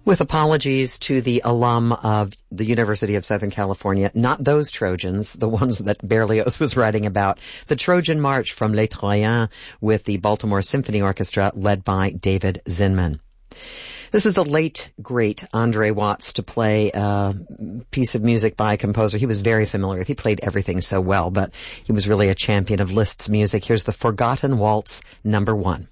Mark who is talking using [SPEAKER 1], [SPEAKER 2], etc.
[SPEAKER 1] With apologies to the alum of the University of Southern California, not those Trojans, the ones that Berlioz was writing about, the Trojan March from Les Troyens with the Baltimore Symphony Orchestra led by David Zinman. This is the late, great Andre Watts to play a piece of music by a composer he was very familiar with. He played everything so well, but he was really a champion of Liszt's music. Here's the Forgotten Waltz, number 1.